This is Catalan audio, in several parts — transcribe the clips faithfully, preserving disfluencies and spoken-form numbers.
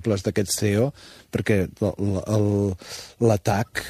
exemples d'aquest C E O, perquè l'atac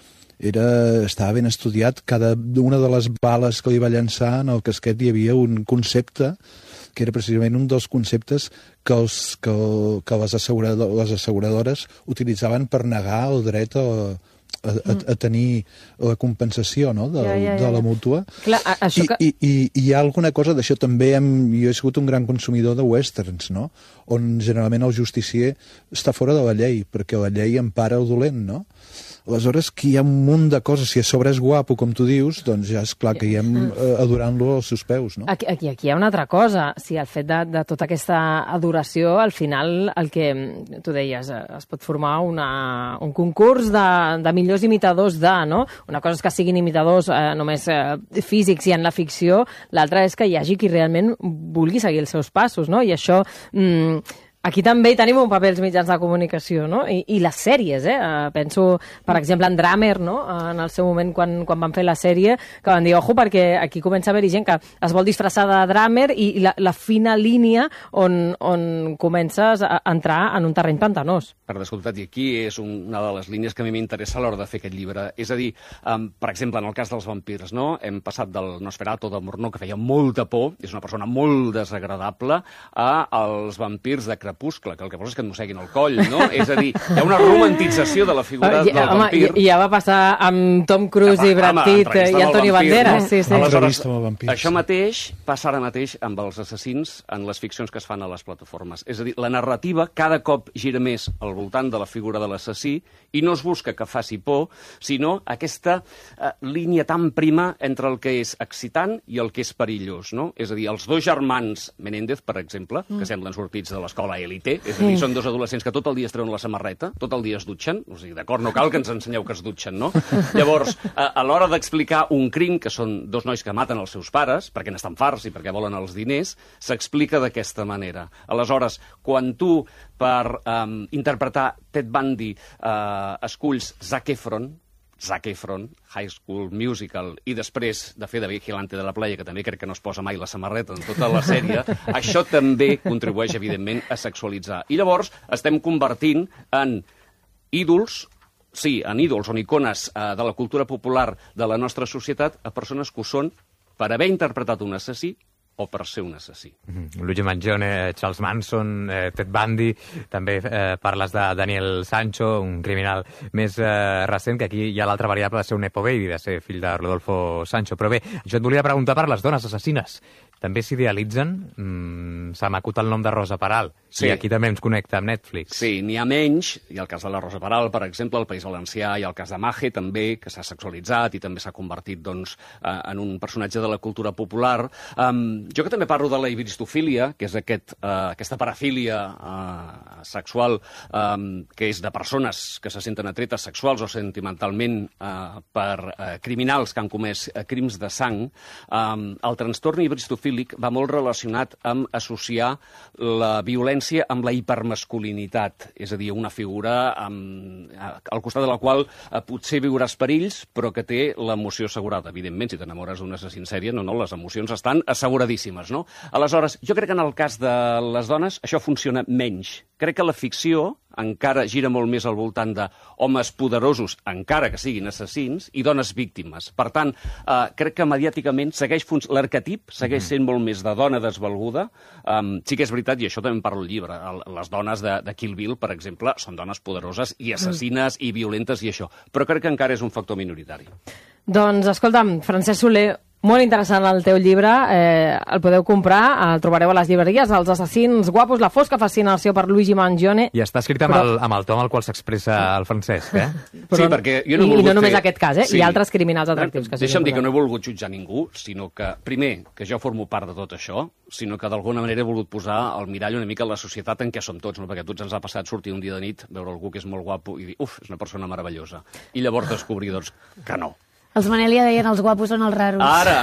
era, estava ben estudiat. Cada una de les bales que li va llançar en el casquet hi havia un concepte que era precisament un dels conceptes que, els, que, que les, assegurador, les asseguradores utilitzaven per negar el dret a, a, a, a tenir la compensació, no? de, ja, ja, ja. de la mútua. Clar, això I, que... i, i, I hi ha alguna cosa d'això també. Hem, jo he sigut un gran consumidor de westerns, no? On generalment el justicier està fora de la llei, perquè la llei empara el dolent, no? Aleshores, que hi ha un munt de coses. Si a sobre és guapo, com tu dius, doncs ja és clar que hi hem eh, adorant-lo als seus peus, no? Aquí, aquí, aquí hi ha una altra cosa. Si el fet de, de tota aquesta adoració, al final, el que tu deies, es pot formar una, un concurs de, de millors imitadors de, no? Una cosa és que siguin imitadors eh, només eh, físics i en la ficció, l'altra és que hi hagi qui realment vulgui seguir els seus passos, no? I això... Mm, aquí també hi tenim un paper els mitjans de comunicació, no? I, i les sèries, eh? Uh, penso, per exemple, en Dahmer, no? Uh, en el seu moment, quan, quan van fer la sèrie, que van dir, ojo, perquè aquí comença a haver-hi gent que es vol disfressar de Dahmer i, i la, la fina línia on, on comences a entrar en un terreny pantanós. Per descomptat, i aquí és una de les línies que a mi m'interessa a l'hora de fer aquest llibre. És a dir, um, per exemple, en el cas dels vampirs, no? Hem passat del Nosferatu de Murnau, que feia molta por, és una persona molt desagradable, a els vampirs de Crepuscle, que el que vols és que et mosseguin el coll, no? És a dir, hi ha una romantització de la figura ja, del home, vampir. I ja va passar amb Tom Cruise i Brad Pitt i Antonio Banderas. No? Sí, sí. Aleshores, això mateix passa ara mateix amb els assassins en les ficcions que es fan a les plataformes. És a dir, la narrativa cada cop gira més al voltant de la figura de l'assassí i no es busca que faci por, sinó aquesta eh, línia tan prima entre el que és excitant i el que és perillós, no? És a dir, els dos germans Menéndez, per exemple, mm. que semblen sortits de l'escola élite, és a dir, són dos adolescents que tot el dia es treuen la samarreta, tot el dia es dutxen, o sigui, d'acord, no cal que ens ensenyeu que es dutxen, no? Llavors, a, a l'hora d'explicar un crim, que són dos nois que maten els seus pares, perquè n'estan farts i perquè volen els diners, s'explica d'aquesta manera. Aleshores, quan tu, per um, interpretar Ted Bundy, uh, esculls Zac Efron, Zac Efron, High School Musical, i després de fer de Vigilante de la Playa, que també crec que no es posa mai la samarreta en tota la sèrie, això també contribueix, evidentment, a sexualitzar. I llavors estem convertint en ídols, sí, en ídols, en icones eh, de la cultura popular de la nostra societat, a persones que ho són per haver interpretat un assassí o per ser un assassí. Mm-hmm. Luigi Mangione, Charles Manson, eh, Ted Bundy, també eh, parles de Daniel Sancho, un criminal més eh, recent, que aquí hi ha l'altra variable de ser un Nepo Baby, de ser fill de Rodolfo Sancho. Però bé, jo et volia preguntar per les dones assassines. També s'idealitzen? Mm, se m'acut el nom de Rosa Peral. Sí. I aquí també ens connecta amb Netflix. Sí, n'hi ha menys. Hi ha el cas de la Rosa Peral, per exemple, al País Valencià, hi ha el cas de Maje, també, que s'ha sexualitzat i també s'ha convertit doncs, en un personatge de la cultura popular. Um, jo que també parlo de la ibristofília, que és aquest, uh, aquesta parafília uh, sexual, um, que és de persones que se senten atretes sexuals o sentimentalment uh, per uh, criminals que han comès uh, crims de sang, um, el trastorn ibristofílic va molt relacionat amb associar la violència amb la hipermasculinitat, és a dir, una figura amb, al costat de la qual eh, potser viuràs perills, però que té l'emoció assegurada. Evidentment, si t'enamores d'un assassí en sèrie, no, no, les emocions estan asseguradíssimes, no? Aleshores, jo crec que en el cas de les dones això funciona menys. Crec que la ficció encara gira molt més al voltant d'homes poderosos, encara que siguin assassins, i dones víctimes. Per tant, eh, crec que mediàticament segueix l'arquetip segueix sent molt més de dona desvalguda. Um, sí que és veritat, i això també en parlo al llibre, el, les dones de, de Kill Bill, per exemple, són dones poderoses i assassines i violentes i això. Però crec que encara és un factor minoritari. Doncs, escolta'm, Francesc Soler, molt interessant el teu llibre, eh, el podeu comprar, el trobareu a les llibreries, Els assassins guapos, la fosca fascinació per Luigi Mangione. I està escrit amb, però... el, amb el to amb el qual s'expressa el Francesc, eh? Però... Sí, perquè jo no he I, volgut I no només fer... aquest cas, eh? Sí. Hi ha altres criminals atractius. Que Deixa'm dir que no he volgut jutjar ningú, sinó que, primer, que jo formo part de tot això, sinó que d'alguna manera he volgut posar el mirall una mica a la societat en què som tots, no? Perquè a tots ens ha passat sortir un dia de nit, veure algú que és molt guapo i dir, uf, és una persona meravellosa. I llavors descobrir, doncs, que no. Els Manel ja deien els guapos són els raros. Ara!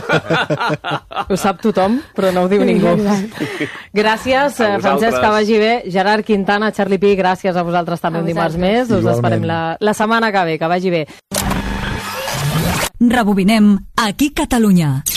Ho sap tothom, però no ho diu ningú. Gràcies, Francesc, que vagi bé. Gerard Quintana, Charlie Pi, gràcies a vosaltres també un dimarts més. Us esperem la, la setmana que ve, que vagi bé. Rebobinem, aquí Catalunya.